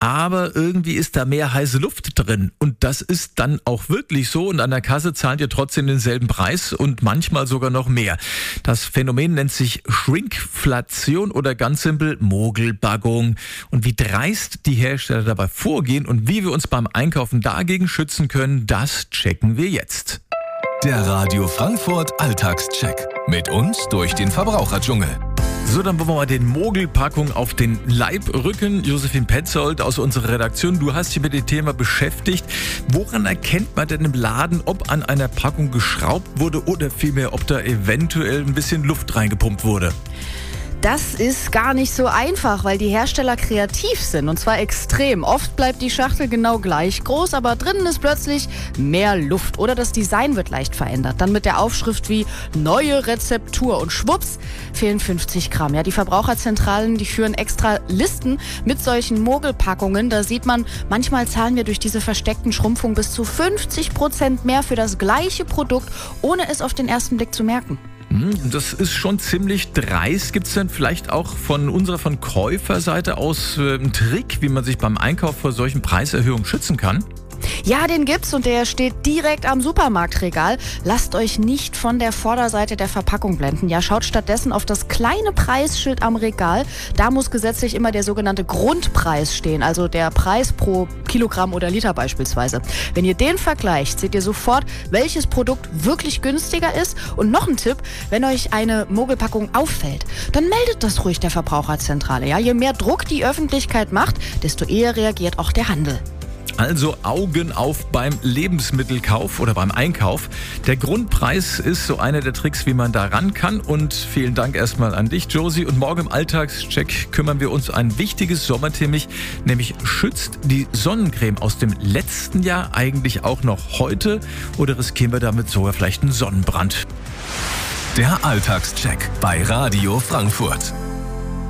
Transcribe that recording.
aber irgendwie ist da mehr heiße Luft drin. Und das ist dann auch wirklich so. Und an der Kasse zahlt ihr trotzdem denselben Preis und manchmal sogar noch mehr. Das Phänomen nennt sich Shrinkflation oder ganz simpel Mogelpackung. Und wie dreist die Hersteller dabei vorgehen und wie wir uns beim Einkaufen dagegen schützen können, das checken wir jetzt. Der Radio Frankfurt Alltagscheck. Mit uns durch den Verbraucherdschungel. So, dann wollen wir mal den Mogelpackung auf den Leib rücken. Josephine Petzold aus unserer Redaktion, du hast dich mit dem Thema beschäftigt. Woran erkennt man denn im Laden, ob an einer Packung geschraubt wurde oder vielmehr, ob da eventuell ein bisschen Luft reingepumpt wurde? Das ist gar nicht so einfach, weil die Hersteller kreativ sind und zwar extrem. Oft bleibt die Schachtel genau gleich groß, aber drinnen ist plötzlich mehr Luft oder das Design wird leicht verändert. Dann mit der Aufschrift wie neue Rezeptur und schwupps fehlen 50 Gramm. Ja, die Verbraucherzentralen, die führen extra Listen mit solchen Mogelpackungen. Da sieht man, manchmal zahlen wir durch diese versteckten Schrumpfungen bis zu 50% mehr für das gleiche Produkt, ohne es auf den ersten Blick zu merken. Das ist schon ziemlich dreist. Gibt es denn vielleicht auch von Käuferseite aus einen Trick, wie man sich beim Einkauf vor solchen Preiserhöhungen schützen kann? Ja, den gibt's und der steht direkt am Supermarktregal. Lasst euch nicht von der Vorderseite der Verpackung blenden. Ja, schaut stattdessen auf das kleine Preisschild am Regal. Da muss gesetzlich immer der sogenannte Grundpreis stehen, also der Preis pro Kilogramm oder Liter beispielsweise. Wenn ihr den vergleicht, seht ihr sofort, welches Produkt wirklich günstiger ist. Und noch ein Tipp, wenn euch eine Mogelpackung auffällt, dann meldet das ruhig der Verbraucherzentrale. Ja, je mehr Druck die Öffentlichkeit macht, desto eher reagiert auch der Handel. Also Augen auf beim Lebensmittelkauf oder beim Einkauf. Der Grundpreis ist so einer der Tricks, wie man da ran kann. Und vielen Dank erstmal an dich, Josie. Und morgen im Alltagscheck kümmern wir uns um ein wichtiges Sommerthema, nämlich schützt die Sonnencreme aus dem letzten Jahr eigentlich auch noch heute oder riskieren wir damit sogar vielleicht einen Sonnenbrand? Der Alltagscheck bei Radio Frankfurt.